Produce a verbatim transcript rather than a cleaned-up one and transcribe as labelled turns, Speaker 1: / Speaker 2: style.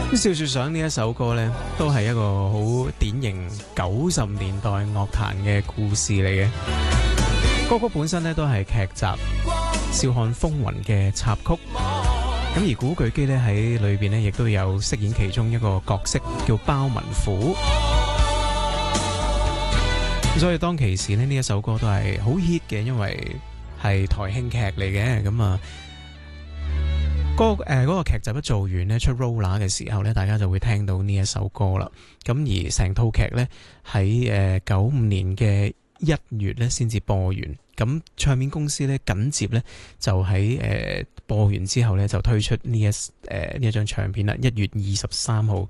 Speaker 1: 笑說想呢一首歌呢，都係一個好典型九十年代樂壇嘅故事嚟嘅。歌曲本身呢，都係劇集《笑看風雲》嘅插曲。咁而古巨基呢，喺裏邊呢，亦都有飾演其中一個角色叫包文虎。所以當其時呢，呢一首歌都係好 hit 嘅，因為係台慶劇嚟嘅。咁啊嗰個誒嗰個劇集一做完咧，出 roller 嘅時候咧，大家就會聽到呢一首歌啦。咁而成套劇咧喺誒九五年嘅一月咧先至播完。咁唱片公司咧緊接咧就喺誒、呃、播完之後咧就推出呢一誒呢、呃、一張唱片啦。一月二十三號